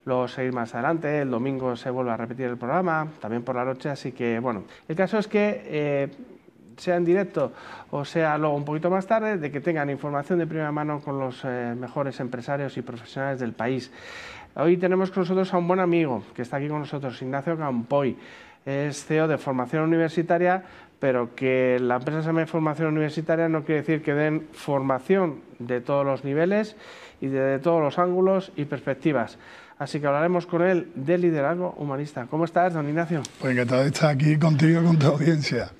luego seguir más adelante, el domingo se vuelve a repetir el programa, también por la noche, así que bueno, el caso es que sea en directo o sea luego un poquito más tarde, de que tengan información de primera mano con los mejores empresarios y profesionales del país. Hoy tenemos con nosotros a un buen amigo que está aquí con nosotros, Ignacio Campoy, es CEO de Formación Universitaria, pero que la empresa se llame Formación Universitaria no quiere decir que den formación de todos los niveles y de todos los ángulos y perspectivas. Así que hablaremos con él de liderazgo humanista. ¿Cómo estás, don Ignacio? Pues encantado de estar aquí contigo y con tu audiencia.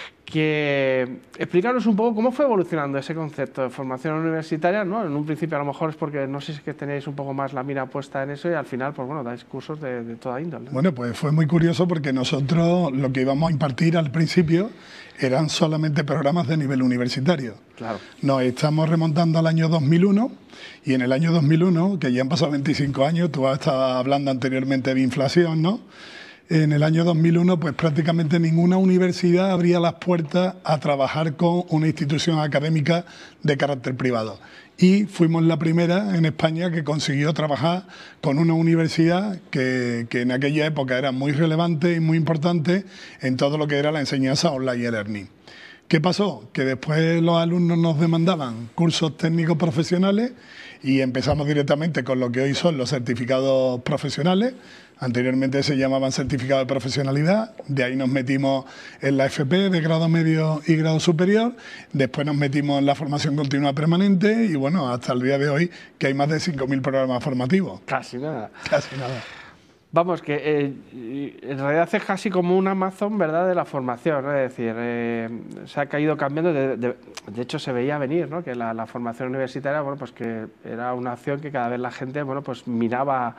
Explícanos un poco cómo fue evolucionando ese concepto de formación universitaria, ¿no? En un principio a lo mejor es porque no sé si es que tenéis un poco más la mira puesta en eso y al final, pues bueno, dais cursos de toda índole, ¿no? Bueno, pues fue muy curioso porque nosotros lo que íbamos a impartir al principio eran solamente programas de nivel universitario. Claro. Nos estamos remontando al año 2001 y en el año 2001, que ya han pasado 25 años, tú estabas hablando anteriormente de inflación, ¿no? En el año 2001, pues prácticamente ninguna universidad abría las puertas a trabajar con una institución académica de carácter privado. Y fuimos la primera en España que consiguió trabajar con una universidad que en aquella época era muy relevante y muy importante en todo lo que era la enseñanza online y learning. ¿Qué pasó? Que después los alumnos nos demandaban cursos técnicos profesionales y empezamos directamente con lo que hoy son los certificados profesionales. Anteriormente se llamaban certificados de profesionalidad, de ahí nos metimos en la FP de grado medio y grado superior, después nos metimos en la formación continua permanente y bueno, hasta el día de hoy que hay más de 5.000 programas formativos. Casi nada. Casi nada. Vamos, que en realidad es casi como un Amazon, ¿verdad?, de la formación, ¿no? Es decir, se ha caído cambiando, de hecho se veía venir, ¿no?, que la formación universitaria, bueno, pues que era una opción que cada vez la gente, bueno, pues miraba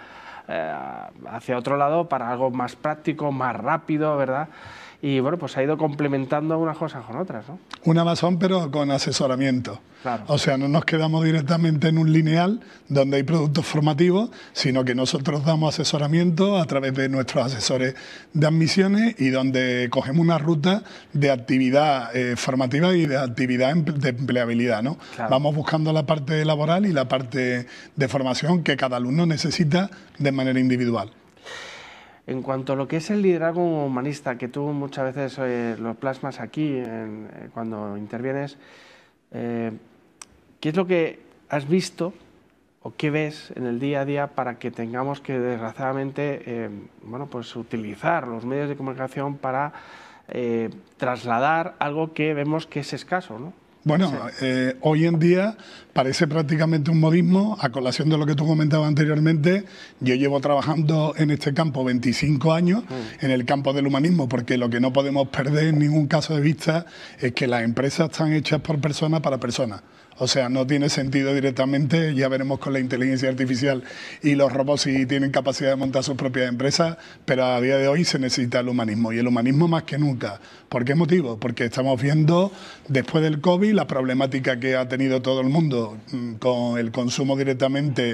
hacia otro lado para algo más práctico, más rápido, ¿verdad? Y bueno, pues ha ido complementando unas cosas con otras, ¿no? Un Amazon, pero con asesoramiento. Claro. O sea, no nos quedamos directamente en un lineal donde hay productos formativos, sino que nosotros damos asesoramiento a través de nuestros asesores de admisiones y donde cogemos una ruta de actividad formativa y de actividad de empleabilidad, ¿no? Claro. Vamos buscando la parte laboral y la parte de formación que cada alumno necesita de manera individual. En cuanto a lo que es el liderazgo humanista, que tú muchas veces lo plasmas aquí cuando intervienes, ¿qué es lo que has visto o qué ves en el día a día para que tengamos que, desgraciadamente, bueno, pues utilizar los medios de comunicación para trasladar algo que vemos que es escaso, ¿no? Bueno, sí. Hoy en día parece prácticamente un modismo, a colación de lo que tú comentabas anteriormente. Yo llevo trabajando en este campo 25 años, en el campo del humanismo, porque lo que no podemos perder en ningún caso de vista es que las empresas están hechas por personas para personas. O sea, no tiene sentido directamente, ya veremos con la inteligencia artificial y los robots si tienen capacidad de montar sus propias empresas, pero a día de hoy se necesita el humanismo, y el humanismo más que nunca. ¿Por qué motivo? Porque estamos viendo, después del COVID, la problemática que ha tenido todo el mundo con el consumo directamente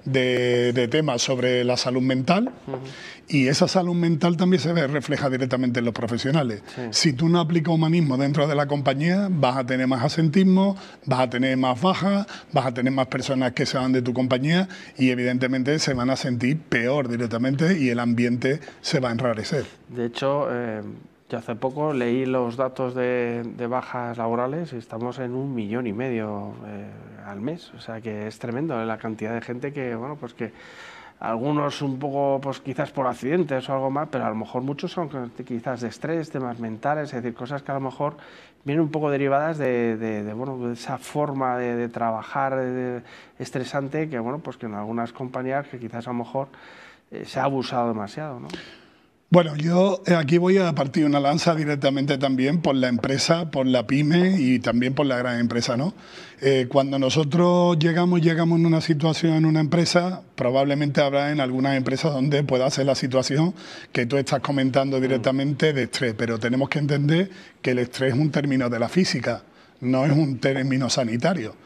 de temas sobre la salud mental, y esa salud mental también se ve refleja directamente en los profesionales. Sí. Si tú no aplicas humanismo dentro de la compañía, vas a tener más asentismo, vas a tener más bajas, vas a tener más personas que se van de tu compañía y evidentemente se van a sentir peor directamente y el ambiente se va a enrarecer. De hecho, yo hace poco leí los datos de bajas laborales y estamos en 1,5 millones al mes. O sea que es tremendo la cantidad de gente que, bueno, pues que algunos un poco, pues quizás por accidentes o algo más, pero a lo mejor muchos son quizás de estrés, temas mentales, es decir, cosas que a lo mejor vienen un poco derivadas bueno, de esa forma de trabajar estresante que, bueno, pues que en algunas compañías que quizás a lo mejor se ha abusado demasiado, ¿no? Bueno, yo aquí voy a partir una lanza directamente también por la empresa, por la pyme y también por la gran empresa, ¿no? Cuando nosotros llegamos en una situación en una empresa, probablemente habrá en algunas empresas donde pueda ser la situación que tú estás comentando directamente de estrés, pero tenemos que entender que el estrés es un término de la física, no es un término sanitario.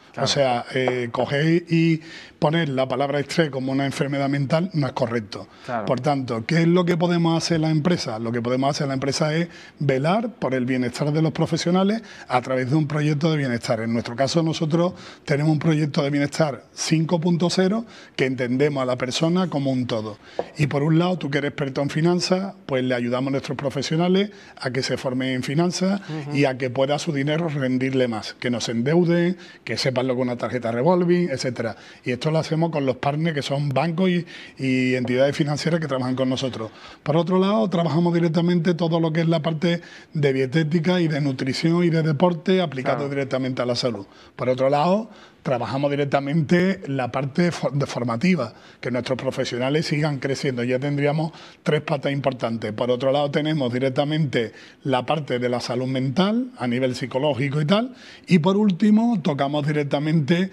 Claro. O sea, coger y poner la palabra estrés como una enfermedad mental no es correcto. Claro. Por tanto, ¿qué es lo que podemos hacer la empresa? Lo que podemos hacer la empresa es velar por el bienestar de los profesionales a través de un proyecto de bienestar. En nuestro caso, nosotros tenemos un proyecto de bienestar 5.0 que entendemos a la persona como un todo. Y por un lado, tú que eres experto en finanzas, pues le ayudamos a nuestros profesionales a que se formen en finanzas y a que pueda su dinero rendirle más, que no se endeuden, que sepan lo que es una tarjeta revolving, etcétera. Y esto lo hacemos con los partners que son bancos y entidades financieras que trabajan con nosotros. Por otro lado, trabajamos directamente todo lo que es la parte de dietética y de nutrición y de deporte aplicado directamente a la salud. Por otro lado, trabajamos directamente la parte formativa, que nuestros profesionales sigan creciendo. Ya tendríamos 3 patas importantes. Por otro lado, tenemos directamente la parte de la salud mental a nivel psicológico y tal. Y por último, tocamos directamente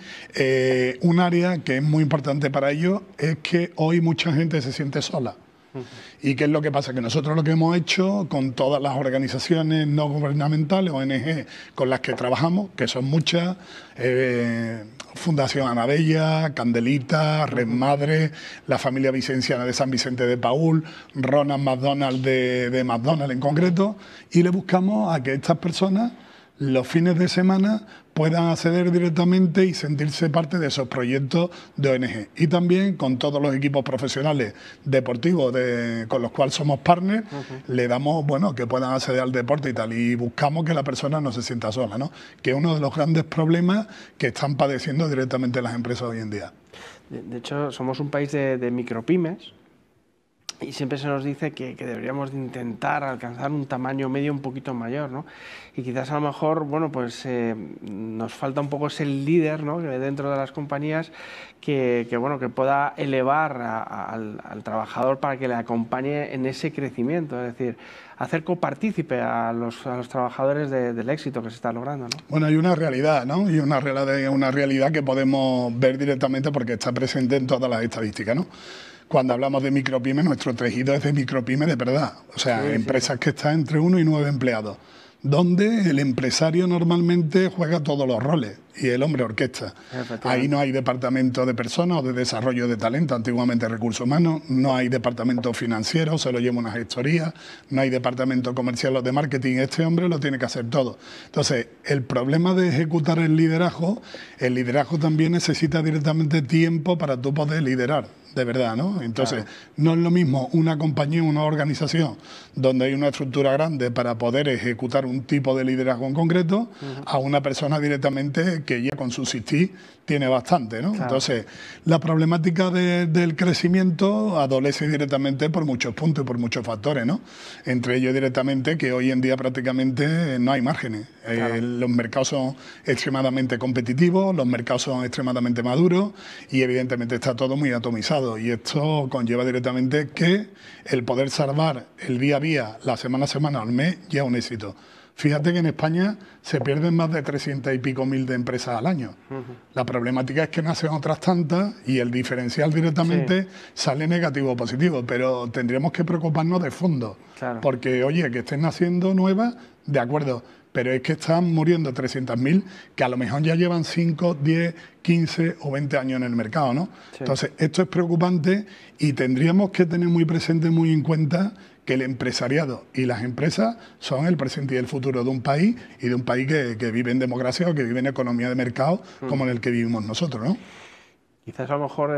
un área que es muy importante para ellos, es que hoy mucha gente se siente sola. ¿Y qué es lo que pasa? Que nosotros lo que hemos hecho con todas las organizaciones no gubernamentales, ONG, con las que trabajamos, que son muchas, Fundación Ana Bella, Candelita, Red Madre, la familia vicenciana de San Vicente de Paúl, Ronald McDonald de McDonald's en concreto, y le buscamos a que estas personas los fines de semana puedan acceder directamente y sentirse parte de esos proyectos de ONG. Y también con todos los equipos profesionales deportivos con los cuales somos partners, le damos, bueno, que puedan acceder al deporte y tal. Y buscamos que la persona no se sienta sola, ¿no? Que es uno de los grandes problemas que están padeciendo directamente las empresas hoy en día. De hecho, somos un país de micropymes. Y siempre se nos dice que deberíamos de intentar alcanzar un tamaño medio un poquito mayor, ¿no? Y quizás a lo mejor, bueno, pues nos falta un poco ese líder, ¿no? Dentro de las compañías que pueda elevar al trabajador para que le acompañe en ese crecimiento, es decir, hacer copartícipe a los trabajadores del éxito que se está logrando, ¿no? Bueno, hay una realidad, ¿no? Y una realidad que podemos ver directamente porque está presente en todas las estadísticas, ¿no? Cuando hablamos de micropymes, nuestro tejido es de micropymes de verdad. O sea, empresas que están entre 1 y 9 empleados, donde el empresario normalmente juega todos los roles y el hombre orquesta. Ahí no hay departamento de personas o de desarrollo de talento, antiguamente recursos humanos, no hay departamento financiero, se lo lleva una gestoría, no hay departamento comercial o de marketing, este hombre lo tiene que hacer todo. Entonces, el problema de ejecutar el liderazgo también necesita directamente tiempo para tú poder liderar. De verdad, ¿no? Entonces, no es lo mismo una compañía, una organización donde hay una estructura grande para poder ejecutar un tipo de liderazgo en concreto a una persona directamente que ya con subsistir tiene bastante, ¿no? Entonces, la problemática del crecimiento adolece directamente por muchos puntos y por muchos factores, ¿no? Entre ellos directamente que hoy en día prácticamente no hay márgenes. Los mercados son extremadamente competitivos, los mercados son extremadamente maduros y evidentemente está todo muy atomizado. Y esto conlleva directamente que el poder salvar el día a día, la semana a semana, al mes, ya es un éxito. Fíjate que en España se pierden más de 300 y pico mil de empresas al año. La problemática es que nacen otras tantas y el diferencial directamente sale negativo o positivo, pero tendríamos que preocuparnos de fondo. Porque, oye, que estén naciendo nuevas, de acuerdo, pero es que están muriendo 300.000 que a lo mejor ya llevan 5, 10, 15 o 20 años en el mercado, ¿no? Entonces, esto es preocupante y tendríamos que tener muy presente, muy en cuenta que el empresariado y las empresas son el presente y el futuro de un país y de un país que vive en democracia o que vive en economía de mercado como en el que vivimos nosotros, ¿no? Quizás a lo mejor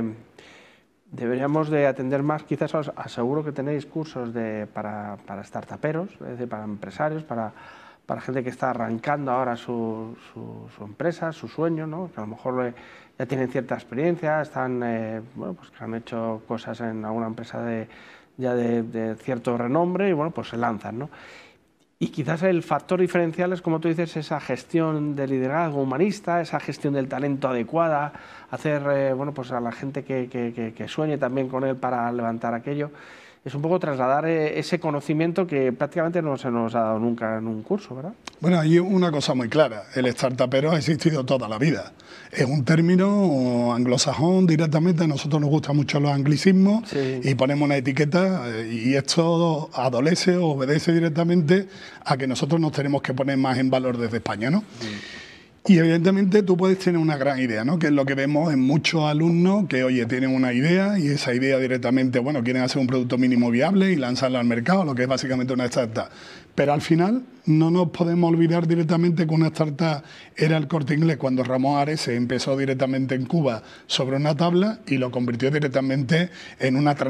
deberíamos de atender más, quizás aseguro que tenéis cursos para startuperos, es decir, para empresarios, para gente que está arrancando ahora su empresa, su sueño, ¿no? Que a lo mejor ya tienen cierta experiencia, están, pues que han hecho cosas en alguna empresa de cierto renombre y bueno, pues se lanzan, ¿no? Y quizás el factor diferencial es, como tú dices, esa gestión del liderazgo humanista, esa gestión del talento adecuada, hacer, bueno, pues a la gente que sueñe también con él para levantar aquello. Es un poco trasladar ese conocimiento que prácticamente no se nos ha dado nunca en un curso, ¿verdad? Bueno, hay una cosa muy clara, el startupero ha existido toda la vida. Es un término anglosajón directamente, a nosotros nos gustan mucho los anglicismos y ponemos una etiqueta y esto adolece o obedece directamente a que nosotros nos tenemos que poner más en valor desde España, ¿no? Y evidentemente tú puedes tener una gran idea, ¿no? Que es lo que vemos en muchos alumnos que, oye, tienen una idea y esa idea directamente, bueno, quieren hacer un producto mínimo viable y lanzarlo al mercado, lo que es básicamente una startup. Pero al final no nos podemos olvidar directamente que una startup era El Corte Inglés cuando Ramón Ares empezó directamente en Cuba sobre una tabla y lo convirtió directamente en una